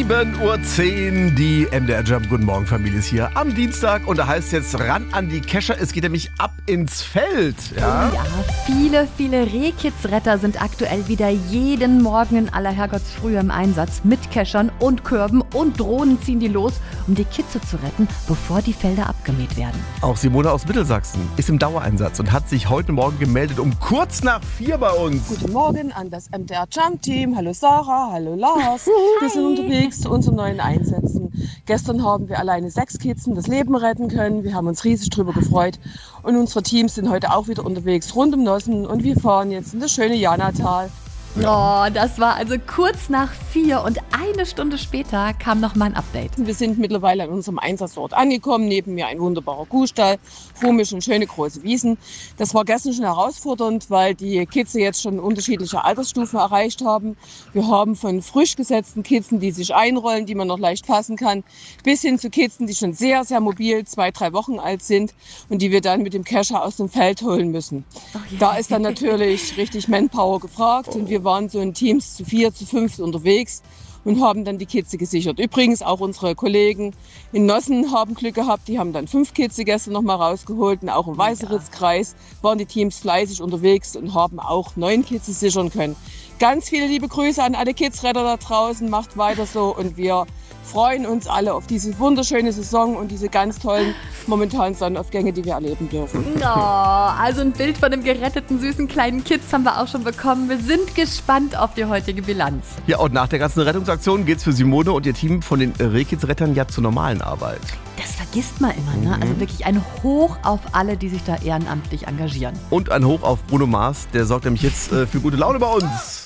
7:10 Uhr, die MDR Jump Guten Morgen Familie ist hier am Dienstag und da heißt jetzt ran an die Kescher. Es geht nämlich ab ins Feld. Ja, viele Rehkitzretter sind aktuell wieder jeden Morgen in aller Herrgottsfrühe im Einsatz. Mit Keschern und Körben und Drohnen ziehen die los, um die Kitze zu retten, bevor die Felder abgemäht werden. auch Simone aus Mittelsachsen ist im Dauereinsatz und hat sich heute Morgen gemeldet um kurz nach 4 bei uns. Guten Morgen an das MDR Jump Team. Hallo Sarah, hallo Lars. Wir sind unterwegs zu unseren neuen Einsätzen. Gestern haben wir alleine 6 Kitzen das Leben retten können. Wir haben uns riesig drüber gefreut. Und unsere Teams sind heute auch wieder unterwegs rund um Nossen. Und wir fahren jetzt in das schöne Janatal. Oh, das war also kurz nach 4 und eine Stunde später kam noch mal ein Update. Wir sind mittlerweile an unserem Einsatzort angekommen. Neben mir ein wunderbarer Kuhstall, Fumisch und schöne große Wiesen. Das war gestern schon herausfordernd, weil die Kitze jetzt schon unterschiedliche Altersstufen erreicht haben. Wir haben von frisch gesetzten Kitzen, die sich einrollen, die man noch leicht fassen kann, bis hin zu Kitzen, die schon sehr, sehr mobil 2-3 Wochen alt sind und die wir dann mit dem Kescher aus dem Feld holen müssen. Da ist dann natürlich richtig Manpower gefragt und wir waren so in Teams zu 4, zu 5 unterwegs und haben dann die Kitze gesichert. Übrigens auch unsere Kollegen in Nossen haben Glück gehabt, die haben dann 5 Kitze gestern noch mal rausgeholt und auch im Weißeritzkreis waren die Teams fleißig unterwegs und haben auch 9 Kitze sichern können. Ganz viele liebe Grüße an alle Kitzretter da draußen, macht weiter so und wir freuen uns alle auf diese wunderschöne Saison und diese ganz tollen momentanen Sonnenaufgänge, die wir erleben dürfen. Oh, also ein Bild von dem geretteten, süßen kleinen Kitz haben wir auch schon bekommen. Wir sind gespannt auf die heutige Bilanz. Ja, und nach der ganzen Rettungsaktion geht's für Simone und ihr Team von den Rehkitzrettern ja zur normalen Arbeit. Das vergisst man immer, ne? Also wirklich ein Hoch auf alle, die sich da ehrenamtlich engagieren. Und ein Hoch auf Bruno Mars, der sorgt nämlich jetzt für gute Laune bei uns.